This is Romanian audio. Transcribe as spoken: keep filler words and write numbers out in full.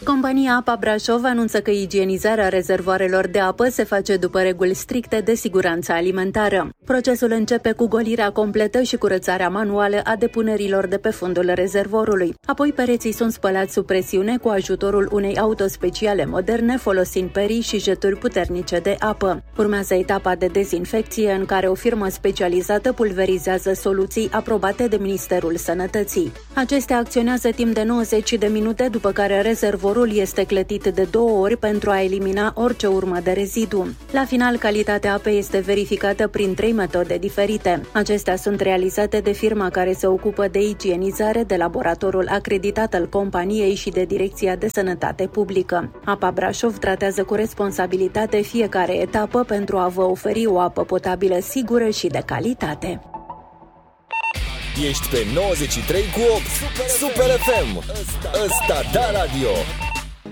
Compania Apa Brașov anunță că igienizarea rezervoarelor de apă se face după reguli stricte de siguranță alimentară. Procesul începe cu golirea completă și curățarea manuală a depunerilor de pe fundul rezervorului. Apoi pereții sunt spălați sub presiune cu ajutorul unei autospeciale moderne, folosind perii și jeturi puternice de apă. Urmează etapa de dezinfecție, în care o firmă specializată pulverizează soluții aprobate de Ministerul Sănătății. Acestea acționează timp de nouăzeci de minute, după care rezervorul este clătit de două ori pentru a elimina orice urmă de rezidu. La final, calitatea apei este verificată prin trei metode diferite. Acestea sunt realizate de firma care se ocupă de igienizare, de laboratorul acreditat al companiei și de Direcția de Sănătate Publică. Apa Brașov tratează cu responsabilitate fiecare etapă pentru a vă oferi o apă potabilă sigură și de calitate. Ești pe nouăzeci și trei cu opt Super, Super F M. Ăsta da radio.